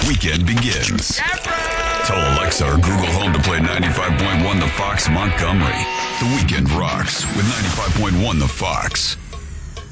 weekend begins. Tell Alexa or Google Home to play 95.1 The Fox Montgomery. The weekend rocks with 95.1 The Fox.